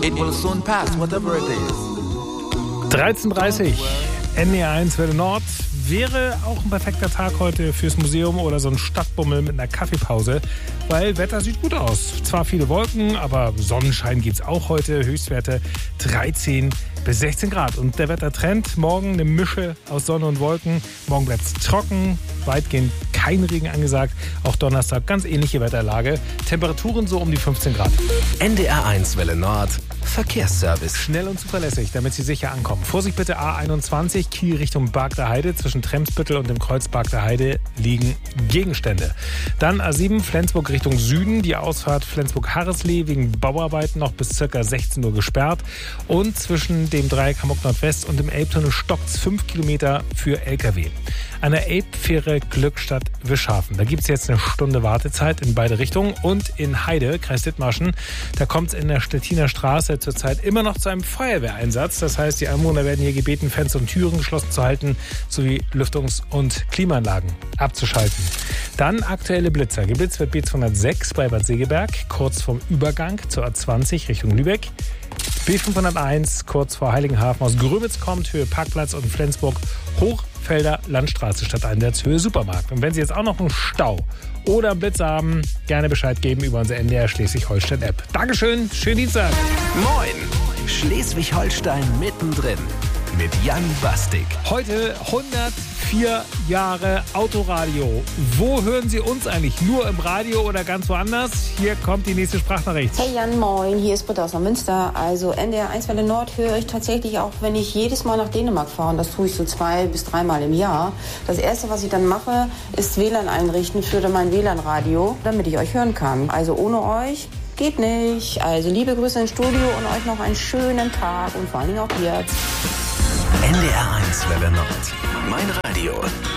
It will soon pass, whatever it is. 13:30 NDR1 Welle Nord. Wäre auch ein perfekter Tag heute fürs Museum oder so ein Stadtbummel mit einer Kaffeepause, weil Wetter sieht gut aus. Zwar viele Wolken, aber Sonnenschein gibt's auch heute. Höchstwerte 13 bis 16 Grad. Und der Wettertrend, morgen eine Mische aus Sonne und Wolken. Morgen bleibt's trocken, weitgehend kein Regen angesagt. Auch Donnerstag ganz ähnliche Wetterlage. Temperaturen so um die 15 Grad. NDR1 Welle Nord. Verkehrsservice. Schnell und zuverlässig, damit Sie sicher ankommen. Vorsicht bitte, A21, Kiel Richtung Bark der Heide. Zwischen Tremsbüttel und dem Kreuz Bark der Heide liegen Gegenstände. Dann A7, Flensburg Richtung Süden. Die Ausfahrt Flensburg-Harreslee wegen Bauarbeiten noch bis ca. 16 Uhr gesperrt. Und zwischen dem Dreieck Hamburg Nordwest und dem Elbtunnel stockt's 5 Kilometer für LKW. An der Elbfähre Glückstadt-Wischhafen. Da gibt es jetzt eine Stunde Wartezeit in beide Richtungen. Und in Heide, Kreis Dithmarschen, da kommt es in der Stettiner Straße zurzeit immer noch zu einem Feuerwehreinsatz. Das heißt, die Anwohner werden hier gebeten, Fenster und Türen geschlossen zu halten, sowie Lüftungs- und Klimaanlagen abzuschalten. Dann aktuelle Blitzer. Geblitzt wird B206 bei Bad Segeberg, kurz vorm Übergang zur A20 Richtung Lübeck. B501 kurz vor Heiligenhafen aus Grömitz kommt, Höhe Parkplatz und Flensburg Hochfelder Landstraße Stadteinsatz, Höhe Supermarkt. Und wenn Sie jetzt auch noch einen Stau oder einen Blitz haben, gerne Bescheid geben über unsere NDR Schleswig-Holstein-App. Dankeschön, schönen Dienstag. Moin! Schleswig-Holstein mittendrin mit Jan Bastik. Heute 104 Jahre Autoradio. Wo hören Sie uns eigentlich? Nur im Radio oder ganz woanders? Hier kommt die nächste Sprachnachricht. Hey Jan, moin, hier ist Britta aus Münster. Also NDR1 Welle Nord höre ich tatsächlich auch, wenn ich jedes Mal nach Dänemark fahre. Und das tue ich so 2 bis 3 Mal im Jahr. Das Erste, was ich dann mache, ist WLAN einrichten für mein WLAN-Radio, damit ich euch hören kann. Also ohne euch geht nicht. Also liebe Grüße ins Studio und euch noch einen schönen Tag und vor allen Dingen auch jetzt. NDR1 Welle Nord. Mein Radio.